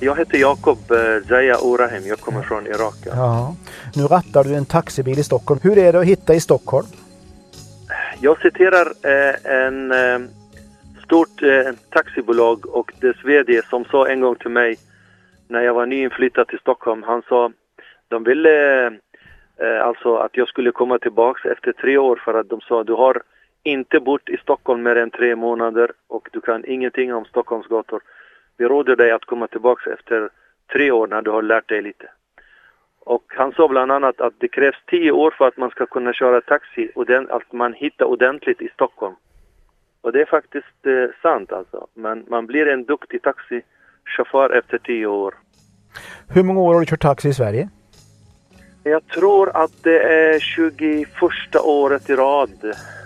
Jag heter Jakob Zaya Orahim. Jag kommer från Irak. Ja. Nu rattar du en taxibil i Stockholm. Hur är det att hitta i Stockholm? Jag citerar en stort taxibolag och dess vd som sa en gång till mig när jag var nyinflyttad till Stockholm. Han sa de ville alltså att jag skulle komma tillbaka efter 3 år för att de sa du har inte bott i Stockholm mer än 3 månader och du kan ingenting om Stockholms gator. Vi råder dig att komma tillbaka efter 3 år när du har lärt dig lite. Och han sa bland annat att det krävs 10 år för att man ska kunna köra taxi och att man hittar ordentligt i Stockholm. Och det är faktiskt sant alltså. Men man blir en duktig taxichaufför efter 10 år. Hur många år har du kört taxi i Sverige? Jag tror att det är 21:a året i rad.